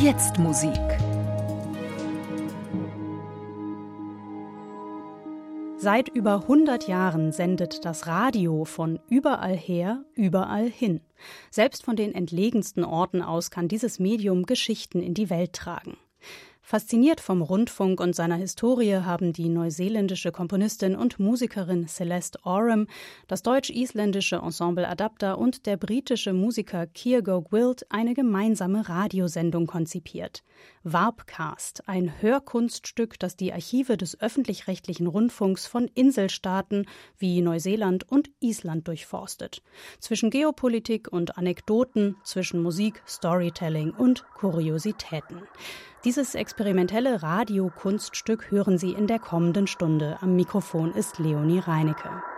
Jetzt Musik. Seit über 100 Jahren sendet das Radio von überall her, überall hin. Selbst von den entlegensten Orten aus kann dieses Medium Geschichten in die Welt tragen. Fasziniert vom Rundfunk und seiner Historie haben die neuseeländische Komponistin und Musikerin Celeste Oram, das deutsch-isländische Ensemble Adapter und der britische Musiker Keir Go-Gwilt eine gemeinsame Radiosendung konzipiert. Warpcast, ein Hörkunststück, das die Archive des öffentlich-rechtlichen Rundfunks von Inselstaaten wie Neuseeland und Island durchforstet. Zwischen Geopolitik und Anekdoten, zwischen Musik, Storytelling und Kuriositäten. Dieses experimentelle Radiokunststück hören Sie in der kommenden Stunde. Am Mikrofon ist Leonie Reinecke.